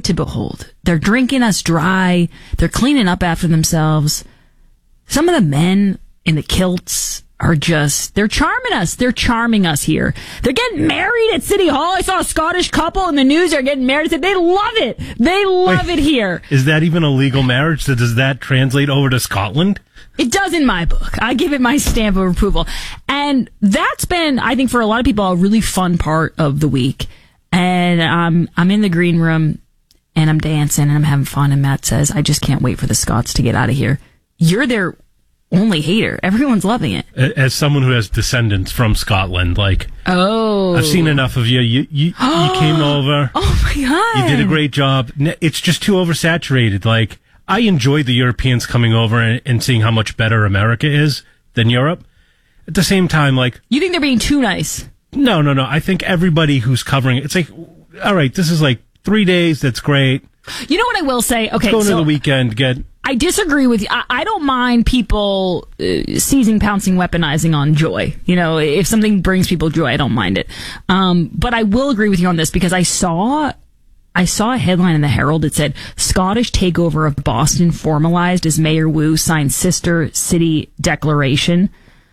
sight to behold. They're drinking us dry. They're cleaning up after themselves. Some of the men in the kilts are they're charming us. They're charming us here. They're getting married at City Hall. I saw a Scottish couple in the news. They're getting married. They love it. They love it here. Is that even a legal marriage? So does that translate over to Scotland? It does in my book. I give it my stamp of approval. And that's been, I think, for a lot of people, a really fun part of the week. And I'm in the green room, and I'm dancing, and I'm having fun. And Matt says, I just can't wait for the Scots to get out of here. You're their only hater. Everyone's loving it. As someone who has descendants from Scotland, I've seen enough of you. You came over. Oh, my God. You did a great job. It's just too oversaturated. I enjoy the Europeans coming over and seeing how much better America is than Europe. At the same time, you think they're being too nice? No. I think everybody who's covering it, it's all right, this is 3 days. That's great. You know what I will say? Okay, go into the weekend. I disagree with you. I don't mind people seizing, pouncing, weaponizing on joy. If something brings people joy, I don't mind it. But I will agree with you on this because I saw a headline in the Herald that said, Scottish takeover of Boston formalized as Mayor Wu signed sister city declaration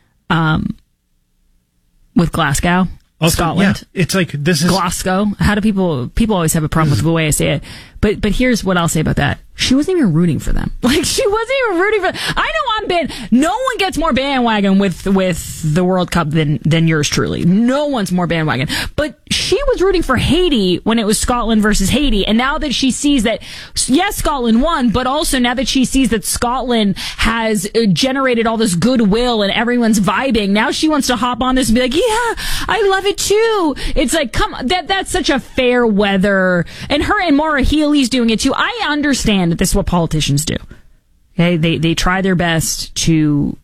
with Glasgow, Scotland. Yeah, it's this is Glasgow. How do people always have a problem with the way I say it. But here's what I'll say about that. She wasn't even rooting for them. She wasn't even rooting for them. I know no one gets more bandwagon with the World Cup than yours truly. No one's more bandwagon. But she was rooting for Haiti when it was Scotland versus Haiti. And now that she sees that, yes, Scotland won, but also now that she sees that Scotland has generated all this goodwill and everyone's vibing, now she wants to hop on this and be like, yeah, I love it too. It's come on, that's such a fair weather. And her and Maura Healey's doing it too. I understand that this is what politicians do. Okay, they try their best to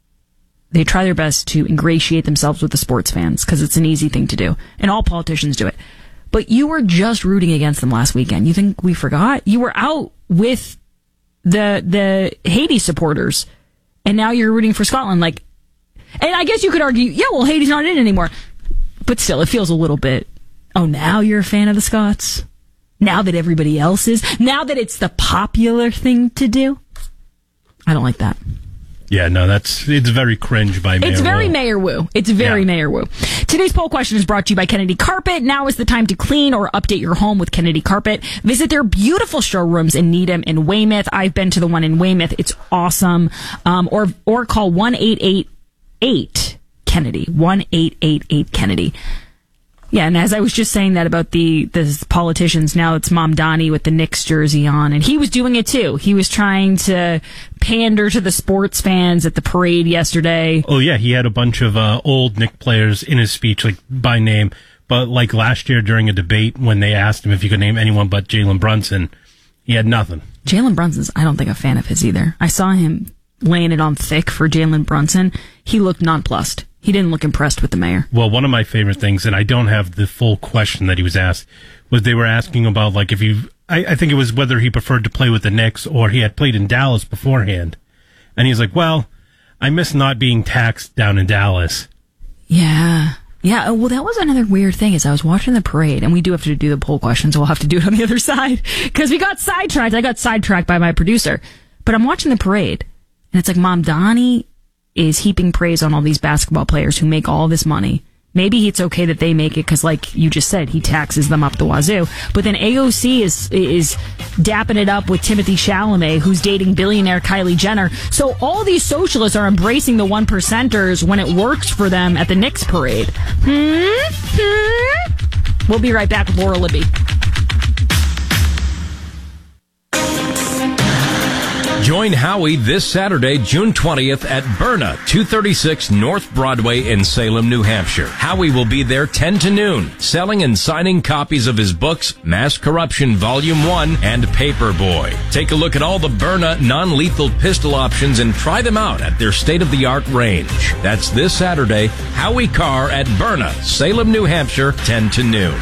ingratiate themselves with the sports fans because it's an easy thing to do, and all politicians do it. But you were just rooting against them last weekend. You think we forgot? You were out with the Haiti supporters, and now you're rooting for Scotland. And I guess you could argue, yeah, well, Haiti's not in anymore, but still, it feels a little bit. Oh, now you're a fan of the Scots. Now that everybody else is, now that it's the popular thing to do, I don't like that. Yeah, no, it's very cringe by Mayor Wu. It's very Mayor Wu. It's very Mayor Wu. Today's poll question is brought to you by Kennedy Carpet. Now is the time to clean or update your home with Kennedy Carpet. Visit their beautiful showrooms in Needham and Weymouth. I've been to the one in Weymouth. It's awesome. Or call 1-888-KENNEDY. 1-888-KENNEDY. Yeah, and as I was just saying that about the politicians, now it's Mom Donnie with the Knicks jersey on, and he was doing it too. He was trying to pander to the sports fans at the parade yesterday. Oh yeah, he had a bunch of old Knicks players in his speech, by name. But last year during a debate when they asked him if he could name anyone but Jalen Brunson, he had nothing. Jalen Brunson's, I don't think, a fan of his either. I saw him laying it on thick for Jalen Brunson. He looked nonplussed. He didn't look impressed with the mayor. Well, one of my favorite things, and I don't have the full question that he was asked, was they were asking about, if I think it was whether he preferred to play with the Knicks or he had played in Dallas beforehand. And he's like, well, I miss not being taxed down in Dallas. Yeah. Yeah, well, that was another weird thing is I was watching the parade, and we do have to do the poll questions, so we'll have to do it on the other side, because we got sidetracked. I got sidetracked by my producer. But I'm watching the parade, and it's Mom Donnie is heaping praise on all these basketball players who make all this money. Maybe it's okay that they make it because, you just said, he taxes them up the wazoo. But then AOC is dapping it up with Timothée Chalamet, who's dating billionaire Kylie Jenner. So all these socialists are embracing the one percenters when it works for them at the Knicks parade. We'll be right back with Laura Libby. Join Howie this Saturday, June 20th at Berna, 236 North Broadway in Salem, New Hampshire. Howie will be there 10 to noon, selling and signing copies of his books, Mass Corruption Volume 1 and Paperboy. Take a look at all the Berna non-lethal pistol options and try them out at their state-of-the-art range. That's this Saturday, Howie Carr at Berna, Salem, New Hampshire, 10 to noon.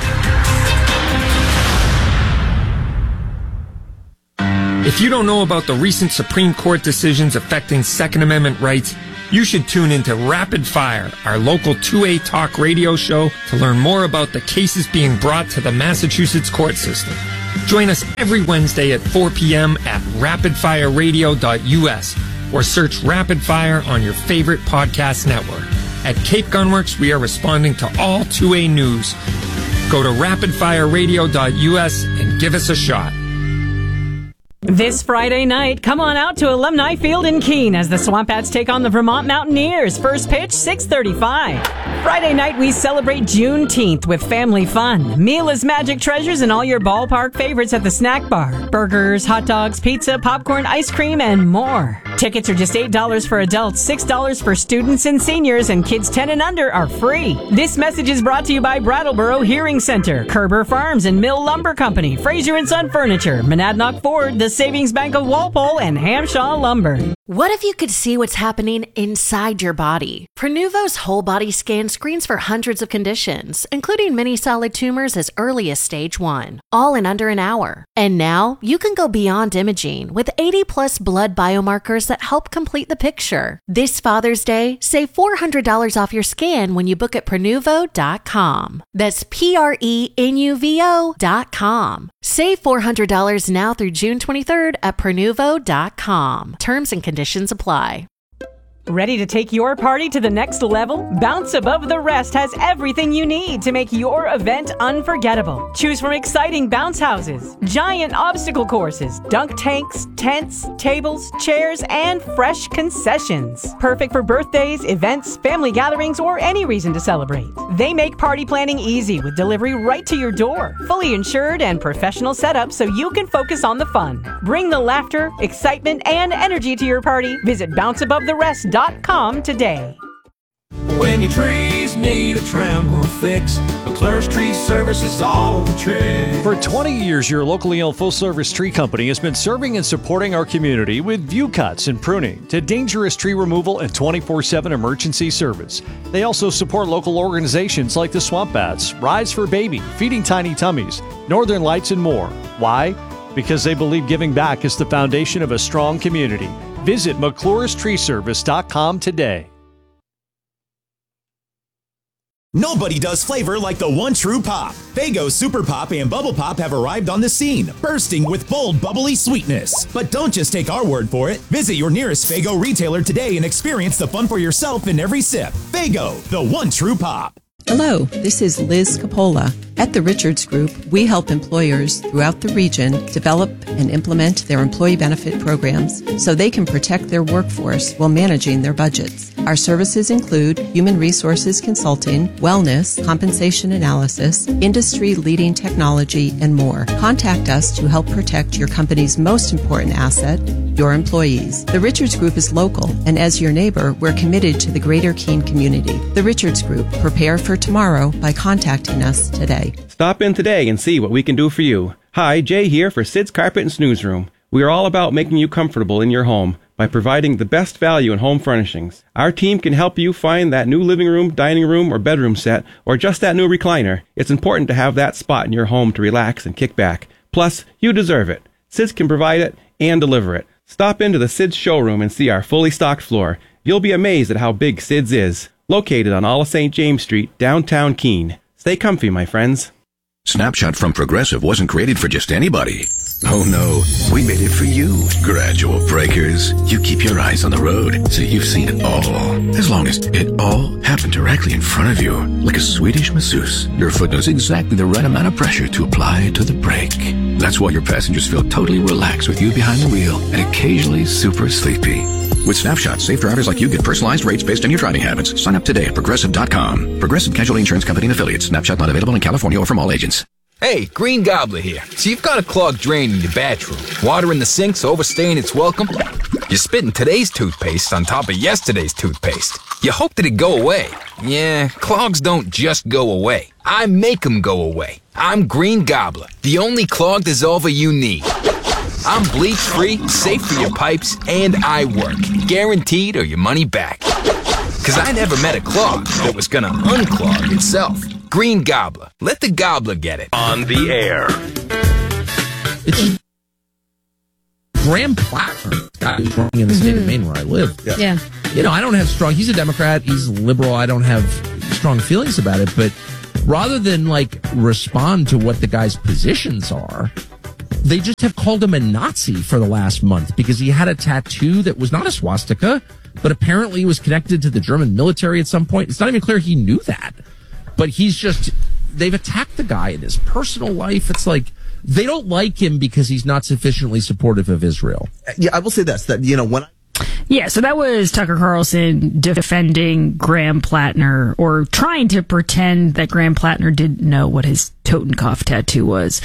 If you don't know about the recent Supreme Court decisions affecting Second Amendment rights, you should tune into Rapid Fire, our local 2A talk radio show, to learn more about the cases being brought to the Massachusetts court system. Join us every Wednesday at 4 p.m. at rapidfireradio.us or search Rapid Fire on your favorite podcast network. At Cape Gunworks, we are responding to all 2A news. Go to rapidfireradio.us and give us a shot. This Friday night, come on out to Alumni Field in Keene as the Swampats take on the Vermont Mountaineers. First pitch, 6:35. Friday night, we celebrate Juneteenth with family fun. Meal is magic treasures and all your ballpark favorites at the snack bar. Burgers, hot dogs, pizza, popcorn, ice cream, and more. Tickets are just $8 for adults, $6 for students and seniors, and kids 10 and under are free. This message is brought to you by Brattleboro Hearing Center, Kerber Farms and Mill Lumber Company, Fraser & Son Furniture, Monadnock Ford, the Savings Bank of Walpole, and Hamshaw Lumber. What if you could see what's happening inside your body? Prenuvo's whole body scan screens for hundreds of conditions, including many solid tumors as early as stage 1, all in under an hour. And now you can go beyond imaging with 80+ blood biomarkers that help complete the picture. This Father's Day, save $400 off your scan when you book at Prenuvo.com. That's Prenuvo.com. Save $400 now through June 23rd at Prenuvo.com. Terms and conditions apply. Ready to take your party to the next level? Bounce Above the Rest has everything you need to make your event unforgettable. Choose from exciting bounce houses, giant obstacle courses, dunk tanks, tents, tables, chairs, and fresh concessions. Perfect for birthdays, events, family gatherings, or any reason to celebrate. They make party planning easy with delivery right to your door. Fully insured and professional setup so you can focus on the fun. Bring the laughter, excitement, and energy to your party. Visit bounceabovitherest.com today. When your trees need a trim or fix, McClure's Tree Service is all the trick. For 20 years, your locally owned full-service tree company has been serving and supporting our community with view cuts and pruning to dangerous tree removal and 24/7 emergency service. They also support local organizations like the Swampats, Rise for Baby, Feeding Tiny Tummies, Northern Lights, and more. Why? Because they believe giving back is the foundation of a strong community. Visit McClure'sTreeService.com today. Nobody does flavor like the one true pop. Faygo Super Pop and Bubble Pop have arrived on the scene, bursting with bold, bubbly sweetness. But don't just take our word for it. Visit your nearest Faygo retailer today and experience the fun for yourself in every sip. Faygo, the one true pop. Hello, this is Liz Capola. At the Richards Group, we help employers throughout the region develop and implement their employee benefit programs so they can protect their workforce while managing their budgets. Our services include human resources consulting, wellness, compensation analysis, industry-leading technology, and more. Contact us to help protect your company's most important asset, your employees. The Richards Group is local, and as your neighbor, we're committed to the greater Keene community. The Richards Group. Prepare for tomorrow by contacting us today. Stop in today and see what we can do for you. Hi, Jay here for Sid's Carpet and Snooze Room. We are all about making you comfortable in your home by providing the best value in home furnishings. Our team can help you find that new living room, dining room, or bedroom set, or just that new recliner. It's important to have that spot in your home to relax and kick back. Plus, you deserve it. Sid's can provide it and deliver it. Stop into the Sid's showroom and see our fully stocked floor. You'll be amazed at how big Sid's is. Located on all of St. James Street, downtown Keene. Stay comfy, my friends. Snapshot from Progressive wasn't created for just anybody. Oh no, we made it for you. Gradual breakers. You keep your eyes on the road, so you've seen it all. As long as it all happened directly in front of you, like a Swedish masseuse, your foot knows exactly the right amount of pressure to apply to the brake. That's why your passengers feel totally relaxed with you behind the wheel and occasionally super sleepy. With Snapshot, safe drivers like you get personalized rates based on your driving habits. Sign up today at Progressive.com. Progressive Casualty Insurance Company and Affiliates. Snapshot not available in California or from all agents. Hey, Green Gobbler here. So you've got a clogged drain in your bathroom. Water in the sink's overstaying its welcome. You're spitting today's toothpaste on top of yesterday's toothpaste. You hope that it go away. Yeah, clogs don't just go away. I make them go away. I'm Green Gobbler, the only clog dissolver you need. I'm bleach-free, safe for your pipes, and I work. Guaranteed or your money back. Because I never met a clog that was going to unclog itself. Green Gobbler. Let the gobbler get it. On the air. It's Graham Plattner, guy who's running in the state of Maine where I live. Yeah. You know, I don't have strong, he's a Democrat, he's liberal, I don't have strong feelings about it, but rather than like respond to what the guy's positions are, they just have called him a Nazi for the last month because he had a tattoo that was not a swastika, but apparently was connected to the German military at some point. It's not even clear he knew that, but they've attacked the guy in his personal life. It's like, they don't like him because he's not sufficiently supportive of Israel. Yeah, I will say this, that, Yeah, so that was Tucker Carlson defending Graham Plattner, or trying to pretend that Graham Plattner didn't know what his Totenkopf tattoo was.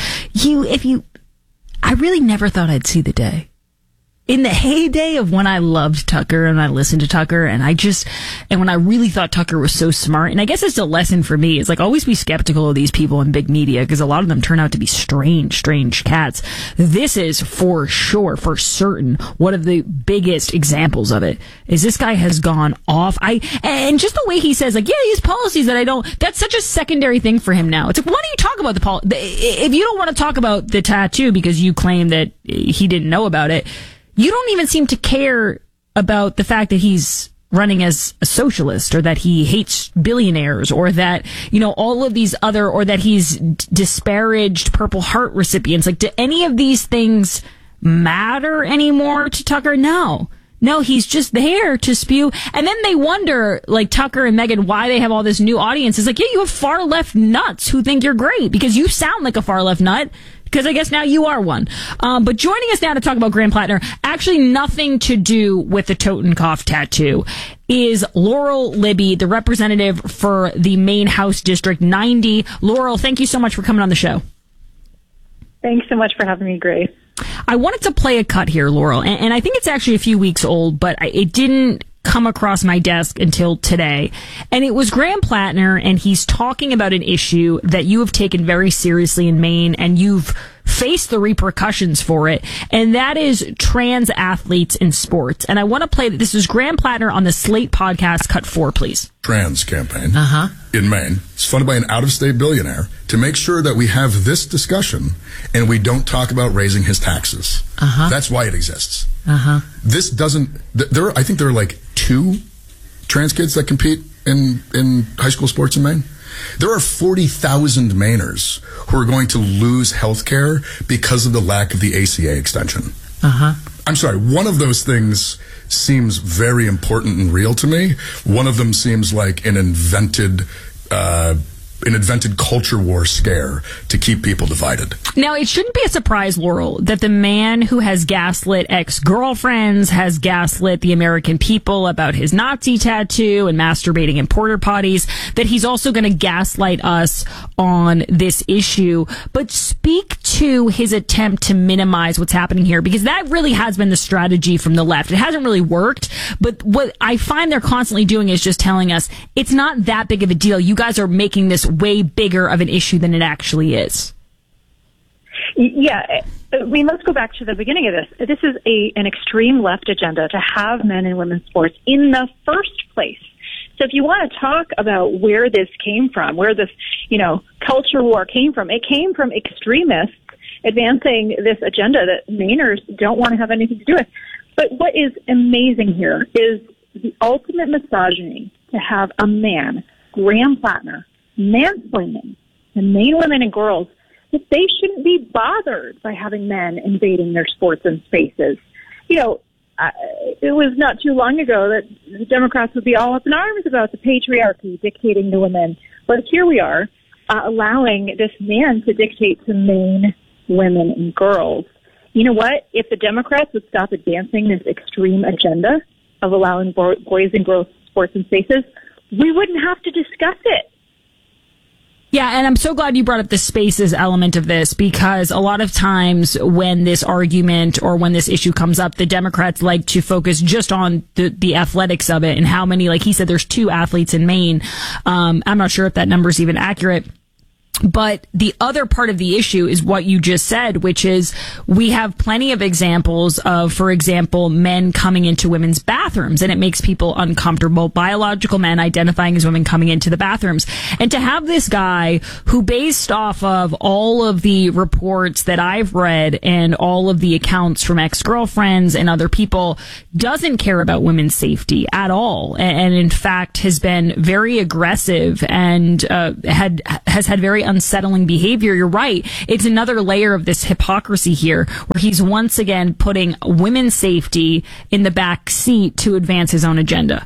I really never thought I'd see the day. In the heyday of when I loved Tucker and I listened to Tucker and when I really thought Tucker was so smart, and I guess it's a lesson for me, it's like always be skeptical of these people in big media because a lot of them turn out to be strange cats. This is for sure, for certain, one of the biggest examples of it is this guy has gone off. And just the way he says, like, yeah, these policies that that's such a secondary thing for him now. It's like, why don't you talk about if you don't want to talk about the tattoo because you claim that he didn't know about it, you don't even seem to care about the fact that he's running as a socialist, or that he hates billionaires, or that, all of these or that he's disparaged Purple Heart recipients. Like, do any of these things matter anymore to Tucker? No, he's just there to spew. And then they wonder, like Tucker and Megyn, why they have all this new audience. It's like, yeah, you have far left nuts who think you're great because you sound like a far left nut. Because I guess now you are one. But joining us now to talk about Graham Plattner, actually nothing to do with the Totenkopf tattoo, is Laurel Libby, the representative for the Maine House District 90. Laurel, thank you so much for coming on the show. Thanks so much for having me, Grace. I wanted to play a cut here, Laurel, and I think it's actually a few weeks old, but it didn't come across my desk until today. And it was Graham Plattner, and he's talking about an issue that you have taken very seriously in Maine, and you've faced the repercussions for it, and that is trans athletes in sports. And I want to play, this is Graham Plattner on the Slate podcast, cut 4, please. Trans campaign in Maine. It's funded by an out-of-state billionaire to make sure that we have this discussion and we don't talk about raising his taxes. That's why it exists. This doesn't, I think there are like 2 trans kids that compete in high school sports in Maine. There are 40,000 Mainers who are going to lose health care because of the lack of the ACA extension. I'm sorry, one of those things seems very important and real to me. One of them seems like an invented culture war scare to keep people divided. Now, it shouldn't be a surprise, Laurel, that the man who has gaslit ex-girlfriends, has gaslit the American people about his Nazi tattoo and masturbating in porta potties, that he's also going to gaslight us on this issue. But speak to his attempt to minimize what's happening here, because that really has been the strategy from the left. It hasn't really worked, but what I find they're constantly doing is just telling us it's not that big of a deal. You guys are making this way bigger of an issue than it actually is. Yeah, I mean, let's go back to the beginning of this. This is an extreme left agenda to have men and women's sports in the first place. So if you want to talk about where this came from, where this, culture war came from, it came from extremists advancing this agenda that Mainers don't want to have anything to do with. But what is amazing here is the ultimate misogyny to have a man, Graham Plattner, mansplaining to Maine women and girls that they shouldn't be bothered by having men invading their sports and spaces. It was not too long ago that the Democrats would be all up in arms about the patriarchy dictating to women. But here we are, allowing this man to dictate to Maine women and girls. You know what? If the Democrats would stop advancing this extreme agenda of allowing boys and girls sports and spaces, we wouldn't have to discuss it. Yeah, and I'm so glad you brought up the spaces element of this, because a lot of times when this argument or when this issue comes up, the Democrats like to focus just on the athletics of it and how many, like he said, there's 2 athletes in Maine. I'm not sure if that number is even accurate. But the other part of the issue is what you just said, which is we have plenty of examples of, for example, men coming into women's bathrooms, and it makes people uncomfortable. Biological men identifying as women coming into the bathrooms. And to have this guy who, based off of all of the reports that I've read and all of the accounts from ex-girlfriends and other people, doesn't care about women's safety at all. And in fact, has been very aggressive and has had very unsettling behavior. You're right. It's another layer of this hypocrisy here, where he's once again putting women's safety in the back seat to advance his own agenda.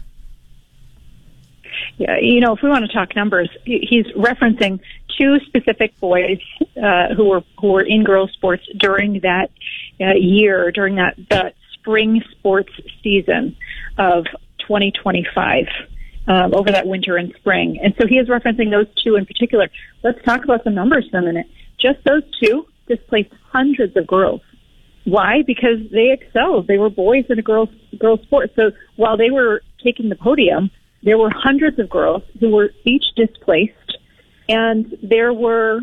Yeah, if we want to talk numbers, he's referencing two specific boys who were in girls' sports during that year, during that spring sports season of 2025, over that winter and spring. And so he is referencing those two in particular. Let's talk about the numbers for a minute. Just those two displaced hundreds of girls. Why? Because they excelled. They were boys in a girls' sport. So while they were taking the podium, there were hundreds of girls who were each displaced, and there were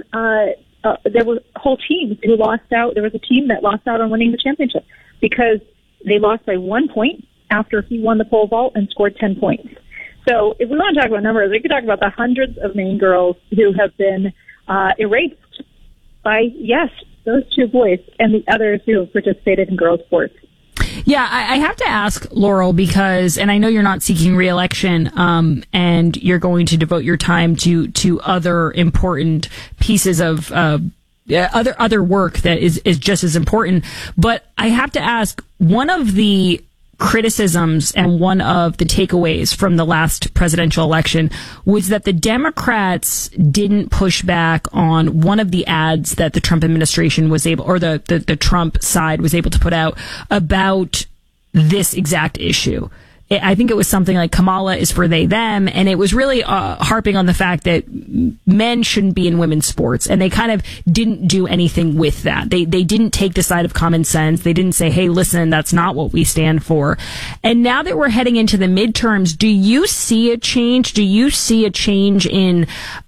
whole teams who lost out. There was a team that lost out on winning the championship because they lost by 1 point after he won the pole vault and scored 10 points. So if we want to talk about numbers, we could talk about the hundreds of Maine girls who have been erased by, yes, those two boys and the others who have participated in girls' sports. Yeah, I have to ask, Laurel, because, and I know you're not seeking re-election, and you're going to devote your time to other important pieces of other work that is just as important. But I have to ask, one of the criticisms and one of the takeaways from the last presidential election was that the Democrats didn't push back on one of the ads that the Trump administration was able, or the Trump side was able to put out about this exact issue. I think it was something like Kamala is for they, them. And it was really harping on the fact that men shouldn't be in women's sports. And they kind of didn't do anything with that. They didn't take the side of common sense. They didn't say, hey, listen, that's not what we stand for. And now that we're heading into the midterms, do you see a change? Do you see a change in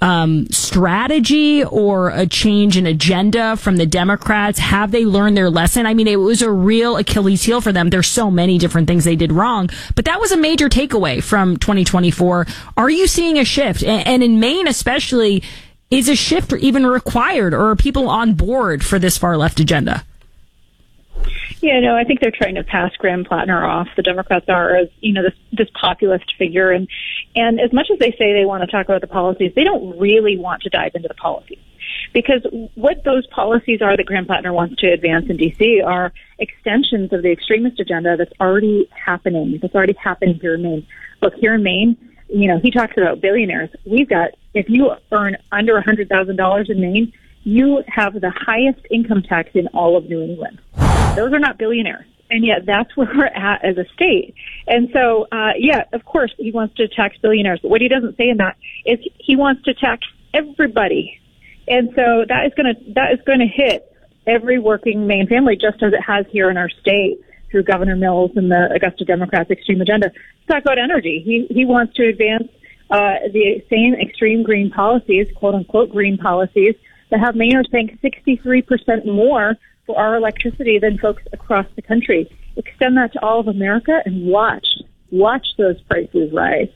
strategy or a change in agenda from the Democrats? Have they learned their lesson? I mean, it was a real Achilles heel for them. There's so many different things they did wrong, but that was a major takeaway from 2024. Are you seeing a shift? And in Maine especially, is a shift even required, or are people on board for this far left agenda? Yeah, no, I think they're trying to pass Graham Plattner off. The Democrats are as, this populist figure. And as much as they say they want to talk about the policies, they don't really want to dive into the policies. Because what those policies are that Graham Plattner wants to advance in D.C. are extensions of the extremist agenda that's already happening here in Maine. Look, here in Maine, he talks about billionaires. We've got, if you earn under $100,000 in Maine, you have the highest income tax in all of New England. Those are not billionaires. And yet that's where we're at as a state. And so, of course, he wants to tax billionaires. But what he doesn't say in that is he wants to tax everybody. And so that is going to hit every working Maine family, just as it has here in our state through Governor Mills and the Augusta Democrats' extreme agenda. Let's talk about energy. He wants to advance the same extreme green policies, quote unquote green policies, that have Mainers paying 63% more for our electricity than folks across the country. Extend that to all of America and watch those prices rise.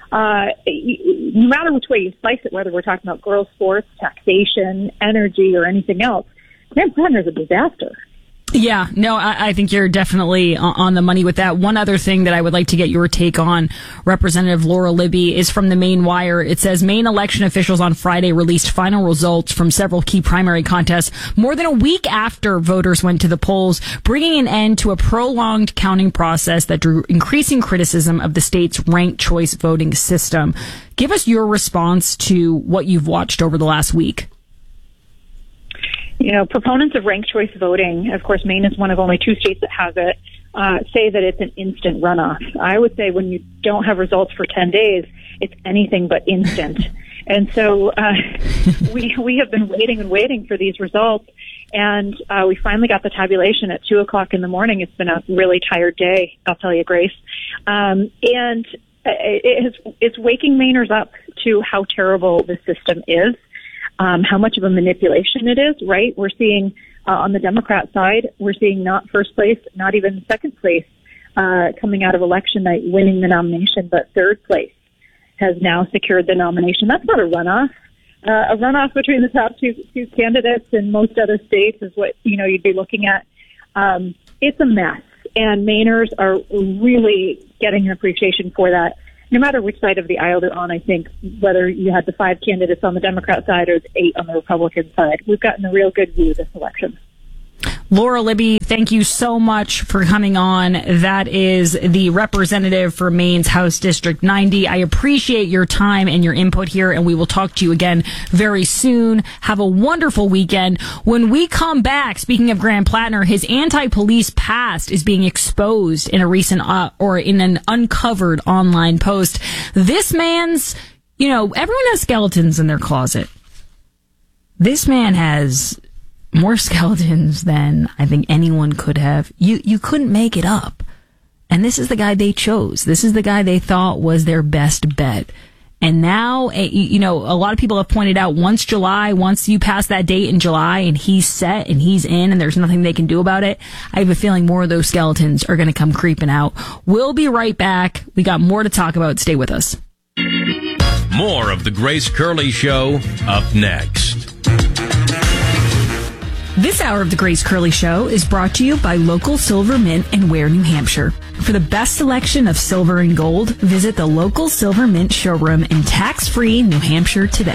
No matter which way you slice it, whether we're talking about girls' sports, taxation, energy, or anything else, Graham Plattner is a disaster. Yeah, no, I think you're definitely on the money with that. One other thing that I would like to get your take on, Representative Laura Libby, is from the Maine Wire. It says Maine election officials on Friday released final results from several key primary contests more than a week after voters went to the polls, bringing an end to a prolonged counting process that drew increasing criticism of the state's ranked choice voting system. Give us your response to what you've watched over the last week. Proponents of ranked choice voting, of course, Maine is one of only two states that has it, say that it's an instant runoff. I would say when you don't have results for 10 days, it's anything but instant. And so we have been waiting for these results, and we finally got the tabulation at 2:00 in the morning. It's been a really tired day, I'll tell you, Grace. And it's waking Mainers up to how terrible this system is. How much of a manipulation it is, right? We're seeing on the Democrat side, we're seeing not first place, not even second place coming out of election night winning the nomination, but third place has now secured the nomination. That's not a runoff. A runoff between the top two candidates in most other states is what you'd be looking at. It's a mess, and Mainers are really getting an appreciation for that. no matter which side of the aisle they're on, I think, whether you had the 5 candidates on the Democrat side or the 8 on the Republican side, we've gotten a real good view of this election. Laura Libby, thank you so much for coming on. That is the representative for Maine's House District 90. I appreciate your time and your input here, and we will talk to you again very soon. Have a wonderful weekend. When we come back, speaking of Graham Plattner, his anti-police past is being exposed in a recent or in an uncovered online post. This man's, everyone has skeletons in their closet. This man has more skeletons than I think anyone could have. You couldn't make it up. And this is the guy they chose. This is the guy they thought was their best bet. And now, a lot of people have pointed out once you pass that date in July and he's set and he's in and there's nothing they can do about it, I have a feeling more of those skeletons are going to come creeping out. We'll be right back. We got more to talk about. Stay with us. More of the Grace Curley Show up next. This hour of the Grace Curley Show is brought to you by Local Silver Mint in Ware, New Hampshire. For the best selection of silver and gold, visit the Local Silver Mint showroom in tax-free New Hampshire today.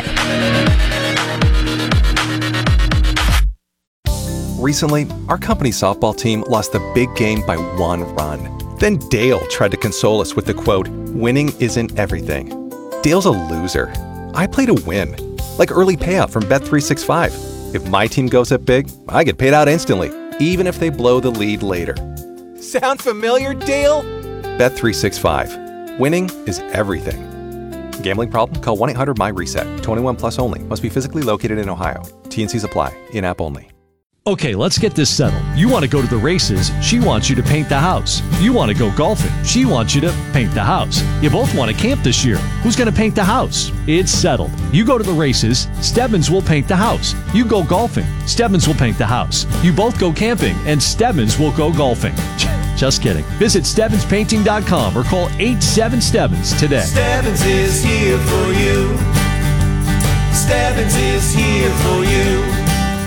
Recently, our company softball team lost the big game by 1 run. Then Dale tried to console us with the quote, "Winning isn't everything." Dale's a loser. I play to win, like early payout from Bet365. If my team goes up big, I get paid out instantly, even if they blow the lead later. Sound familiar, Dale? Bet365. Winning is everything. Gambling problem? Call 1-800-MY-RESET. 21 plus only. Must be physically located in Ohio. T&Cs apply. In-app only. Okay, let's get this settled. You want to go to the races, she wants you to paint the house. You want to go golfing, she wants you to paint the house. You both want to camp this year. Who's going to paint the house? It's settled. You go to the races, Stebbins will paint the house. You go golfing, Stebbins will paint the house. You both go camping, and Stebbins will go golfing. Just kidding. Visit StebbinsPainting.com or call 87-STEBBINS today. Stebbins is here for you. Stebbins is here for you.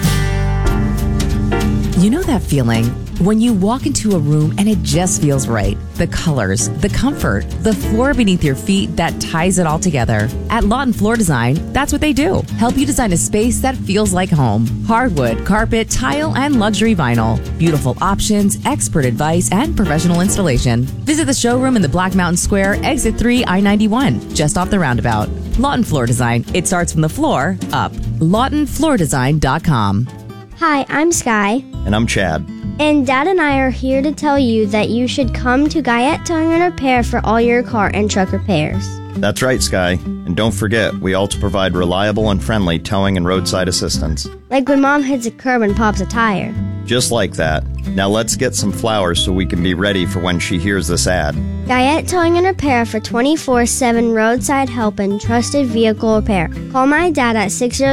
You know that feeling when you walk into a room and it just feels right? The colors, the comfort, the floor beneath your feet that ties it all together. At Lawton Floor Design, that's what they do. Help you design a space that feels like home. Hardwood, carpet, tile, and luxury vinyl. Beautiful options, expert advice, and professional installation. Visit the showroom in the Black Mountain Square, exit 3, I-91, just off the roundabout. Lawton Floor Design. It starts from the floor up. LawtonFloorDesign.com. Hi, I'm Sky. And I'm Chad. And Dad and I are here to tell you that you should come to Guyette Towing and Repair for all your car and truck repairs. That's right, Sky. And don't forget, we also provide reliable and friendly towing and roadside assistance. Like when Mom hits a curb and pops a tire. Just like that. Now let's get some flowers so we can be ready for when she hears this ad. Guyette Towing and Repair for 24/7 roadside help and trusted vehicle repair. Call my dad at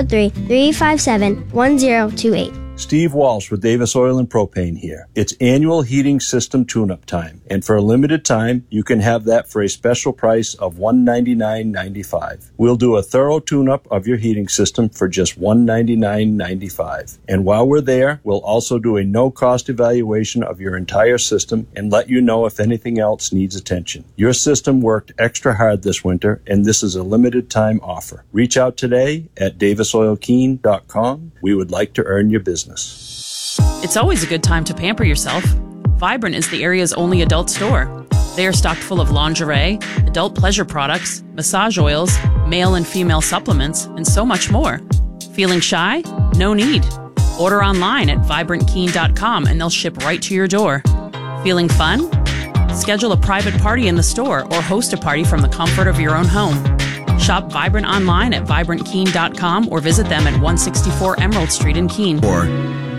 603-357-1028. Steve Walsh with Davis Oil and Propane here. It's annual heating system tune-up time, and for a limited time, you can have that for a special price of $199.95. We'll do a thorough tune-up of your heating system for just $199.95. And while we're there, we'll also do a no-cost evaluation of your entire system and let you know if anything else needs attention. Your system worked extra hard this winter, and this is a limited-time offer. Reach out today at davisoilkeen.com. We would like to earn your business. It's always a good time to pamper yourself. Vibrant is the area's only adult store. They are stocked full of lingerie, adult pleasure products, massage oils, male and female supplements, and so much more. Feeling shy? No need. Order online at vibrantkeen.com and they'll ship right to your door. Feeling fun? Schedule a private party in the store or host a party from the comfort of your own home. Shop Vibrant online at vibrantkeen.com or visit them at 164 Emerald Street in Keene. Or